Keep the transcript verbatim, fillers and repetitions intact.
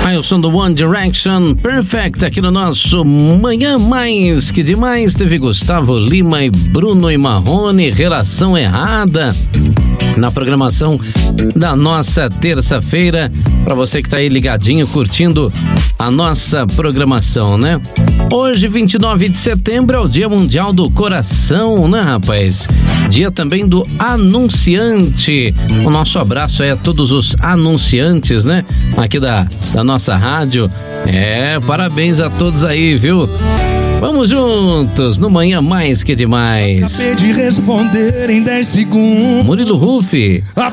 Wilson do One Direction, Perfect, aqui no nosso Manhã Mais Que Demais. Teve Gustavo Lima e Bruno e Marrone, Relação Errada, na programação da nossa terça-feira, para você que tá aí ligadinho, curtindo a nossa programação, né? Hoje, vinte e nove de setembro, é o Dia Mundial do Coração, né, rapaz? Dia também do anunciante. O nosso abraço aí a todos os anunciantes, né? Aqui da, da nossa rádio. É, parabéns a todos aí, viu? Vamos juntos no Manhã Mais Que Demais. Acabei de responder em dez segundos. Murilo Rufi.